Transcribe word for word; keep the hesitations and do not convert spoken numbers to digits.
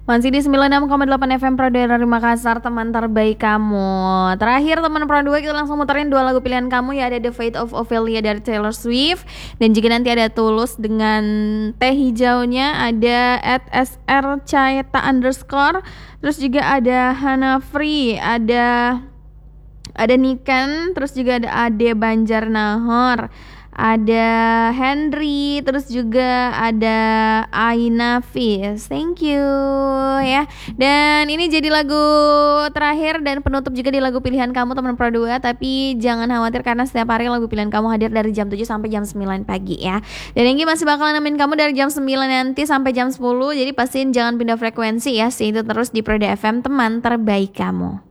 Masih di sembilan puluh enam koma delapan F M Pro dari Makassar, teman terbaik kamu. Terakhir teman Pro dua, kita langsung muterin dua lagu pilihan kamu, ya. Ada The Fate of Ophelia dari Taylor Swift, dan juga nanti ada Tulus dengan teh hijaunya, ada at S R Caeta underscore, terus juga ada Hana Free, ada ada Niken, terus juga ada Ade Banjar Nahor, ada Henry, terus juga ada Aina Fis. Thank you ya. Dan ini jadi lagu terakhir dan penutup juga di lagu pilihan kamu teman Pro dua. Tapi jangan khawatir karena setiap hari lagu pilihan kamu hadir dari jam tujuh sampai jam sembilan pagi ya. Dan Enggi masih bakalan nemenin kamu dari jam sembilan nanti sampai jam sepuluh. Jadi pastiin jangan pindah frekuensi ya. Stay itu terus di Pro dua F M, teman terbaik kamu.